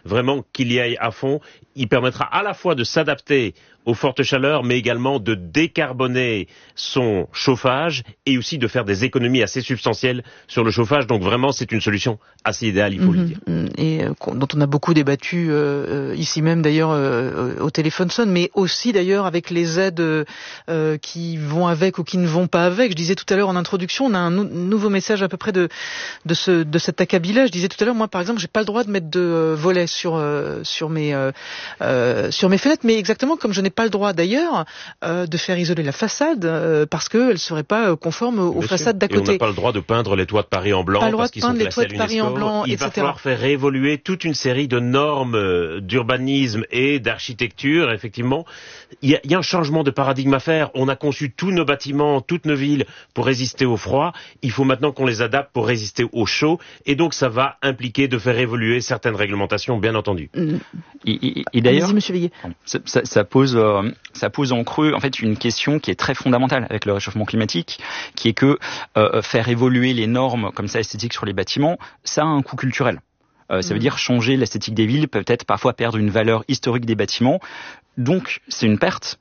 vraiment qu'il y aille à fond. Il permettra à la fois de s'adapter aux fortes chaleurs, mais également de décarboner son chauffage et aussi de faire des économies assez substantielles sur le chauffage. Donc vraiment, c'est une solution assez idéale, il faut le dire. Et dont on a beaucoup débattu ici même d'ailleurs au téléphone sonne, mais aussi d'ailleurs avec les aides qui vont avec ou qui ne vont pas avec. Je disais tout à l'heure en introduction, on a un nouveau message à peu près de cet acabit-là. Je disais tout à l'heure, moi par exemple, j'ai pas le droit de mettre de volets sur mes fenêtres, mais exactement comme je n'ai pas le droit d'ailleurs de faire isoler la façade parce qu'elle serait pas conforme aux façades d'à côté. Et on n'a pas le droit de peindre les toits de Paris en blanc parce qu'ils sont classés à l'UNESCO. Il va falloir faire évoluer toute une série de normes d'urbanisme et d'architecture. Effectivement, il y a un changement de paradigme à faire. On a conçu tous nos bâtiments, toutes nos villes pour résister au froid. Il faut maintenant qu'on les adapte pour résister au chaud. Et donc, ça va impliquer de faire évoluer certaines réglementations, bien entendu. Et d'ailleurs, allez-y, Monsieur Villiers. Ça pose en creux en fait une question qui est très fondamentale avec le réchauffement climatique, qui est que faire évoluer les normes comme ça esthétiques sur les bâtiments, ça a un coût culturel. Ça veut dire changer l'esthétique des villes, peut-être parfois perdre une valeur historique des bâtiments. Donc c'est une perte.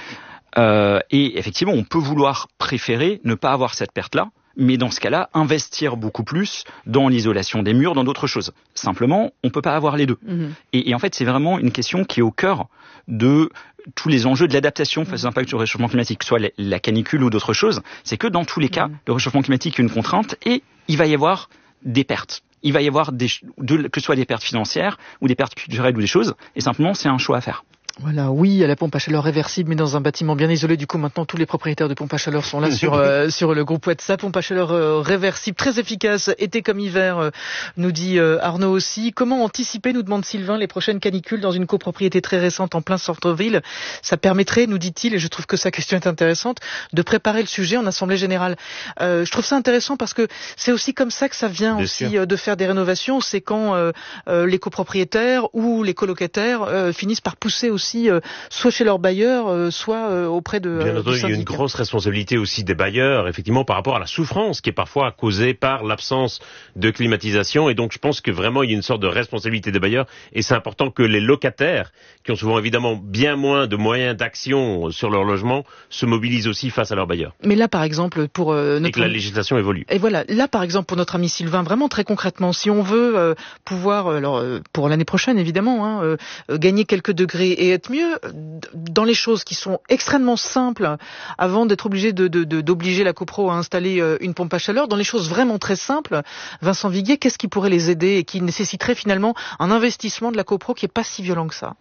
Et effectivement, on peut vouloir préférer ne pas avoir cette perte-là, mais dans ce cas-là, investir beaucoup plus dans l'isolation des murs, dans d'autres choses. Simplement, on ne peut pas avoir les deux. Et en fait, c'est vraiment une question qui est au cœur de tous les enjeux de l'adaptation face aux impacts du réchauffement climatique, soit la canicule ou d'autres choses. C'est que dans tous les cas, le réchauffement climatique est une contrainte et il va y avoir des pertes. Il va y avoir que ce soit des pertes financières ou des pertes culturelles ou des choses, et simplement, c'est un choix à faire. Voilà, oui, à la pompe à chaleur réversible, mais dans un bâtiment bien isolé. Du coup, maintenant, tous les propriétaires de pompes à chaleur sont là sur le groupe WhatsApp. Pompe à chaleur réversible, très efficace, été comme hiver, nous dit Arnaud aussi. Comment anticiper, nous demande Sylvain, les prochaines canicules dans une copropriété très récente en plein centre-ville? Ça permettrait, nous dit-il, et je trouve que sa question est intéressante, de préparer le sujet en assemblée générale. Je trouve ça intéressant parce que c'est aussi comme ça que ça vient bien aussi de faire des rénovations. C'est quand les copropriétaires ou les colocataires finissent par pousser aussi soit chez leurs bailleurs, soit auprès de bien entendu, du syndic. Il y a une grosse responsabilité aussi des bailleurs, effectivement, par rapport à la souffrance qui est parfois causée par l'absence de climatisation. Et donc, je pense que vraiment, il y a une sorte de responsabilité des bailleurs. Et c'est important que les locataires, qui ont souvent évidemment bien moins de moyens d'action sur leur logement, se mobilisent aussi face à leurs bailleurs. Mais là, par exemple, pour et que la législation évolue. Et voilà, là, par exemple, pour notre ami Sylvain, vraiment très concrètement, si on veut pouvoir, alors pour l'année prochaine, évidemment, gagner quelques degrés et être mieux dans les choses qui sont extrêmement simples avant d'être obligé d'obliger la copro à installer une pompe à chaleur, dans les choses vraiment très simples, Vincent Viguier, qu'est-ce qui pourrait les aider et qui nécessiterait finalement un investissement de la copro qui est pas si violent que ça?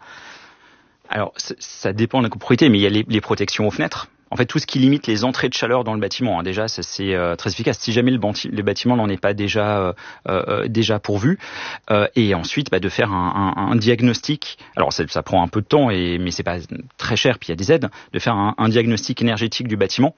Alors, ça dépend de la copropriété, mais il y a les protections aux fenêtres. En fait, tout ce qui limite les entrées de chaleur dans le bâtiment, déjà, ça, c'est très efficace. Si jamais le bâtiment n'en est pas déjà pourvu, et ensuite de faire un diagnostic. Alors ça prend un peu de temps, mais c'est pas très cher. Puis il y a des aides de faire un diagnostic énergétique du bâtiment.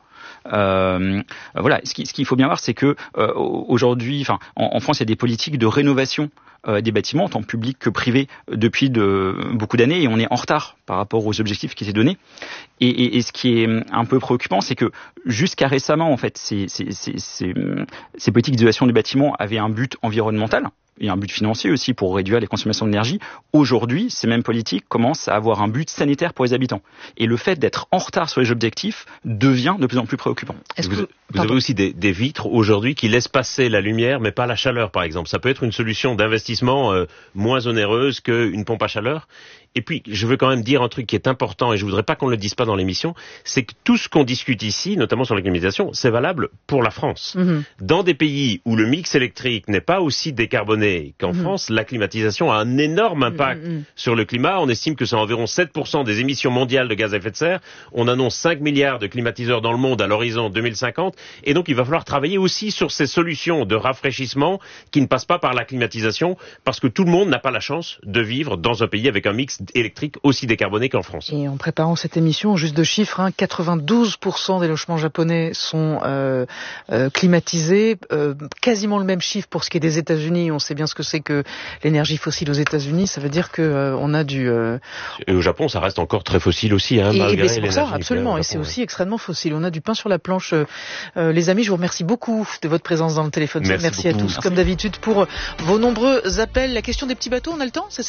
Voilà. Ce qu'il faut bien voir, c'est que aujourd'hui, en France, il y a des politiques de rénovation des bâtiments, tant publics que privés, depuis beaucoup d'années, et on est en retard par rapport aux objectifs qui étaient donnés. Et ce qui est un peu préoccupant, c'est que jusqu'à récemment, en fait, ces politiques d'isolation du bâtiment avaient un but environnemental et un but financier aussi pour réduire les consommations d'énergie. Aujourd'hui, ces mêmes politiques commencent à avoir un but sanitaire pour les habitants. Et le fait d'être en retard sur les objectifs devient de plus en plus préoccupant. Vous avez aussi des vitres aujourd'hui qui laissent passer la lumière, mais pas la chaleur, par exemple. Ça peut être une solution d'investissement moins onéreuse qu'une pompe à chaleur. Et puis, je veux quand même dire un truc qui est important, et je voudrais pas qu'on ne le dise pas dans l'émission, c'est que tout ce qu'on discute ici, notamment sur la climatisation, c'est valable pour la France. Dans des pays où le mix électrique n'est pas aussi décarboné qu'en France, la climatisation a un énorme impact sur le climat. On estime que c'est environ 7% des émissions mondiales de gaz à effet de serre. On annonce 5 milliards de climatiseurs dans le monde à l'horizon 2050. Et donc, il va falloir travailler aussi sur ces solutions de rafraîchissement qui ne passent pas par la climatisation, parce que tout le monde n'a pas la chance de vivre dans un pays avec un mix électrique aussi décarboné qu'en France. Et en préparant cette émission, juste de chiffres, 92% des logements japonais sont climatisés, quasiment le même chiffre pour ce qui est des États-Unis. On sait bien ce que c'est que l'énergie fossile aux États-Unis. Ça veut dire que on a du. Et au Japon, ça reste encore très fossile aussi, malgré c'est pour ça, absolument. Et c'est aussi extrêmement fossile. On a du pain sur la planche. Les amis, je vous remercie beaucoup de votre présence dans le téléphone. Merci à tous, comme d'habitude, pour vos nombreux appels. La question des petits bateaux, on a le temps, c'est ça?